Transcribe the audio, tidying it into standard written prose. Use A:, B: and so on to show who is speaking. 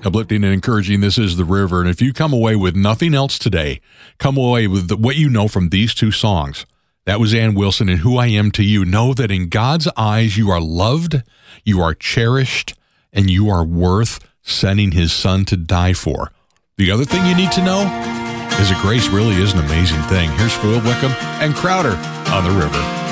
A: Uplifting and encouraging, this is The River. And if you come away with nothing else today, come away with what you know from these two songs. That was Ann Wilson and Who I Am to You. Know that in God's eyes, you are loved, you are cherished, and you are worth sending his son to die for. The other thing you need to know is that grace really is an amazing thing. Here's Phil Wickham and Crowder on The River.